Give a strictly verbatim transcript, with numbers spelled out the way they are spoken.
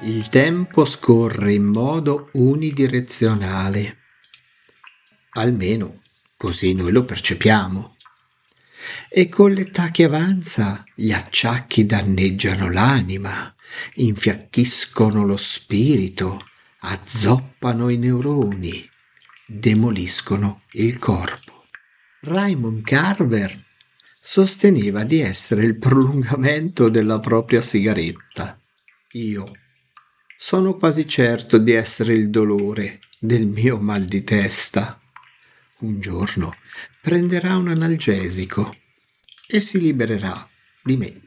Il tempo scorre in modo unidirezionale, almeno così noi lo percepiamo, e con l'età che avanza gli acciacchi danneggiano l'anima, infiacchiscono lo spirito, azzoppano i neuroni, demoliscono il corpo. Raymond Carver sosteneva di essere il prolungamento della propria sigaretta. Io sono quasi certo di essere il dolore del mio mal di testa. Un giorno prenderà un analgesico e si libererà di me.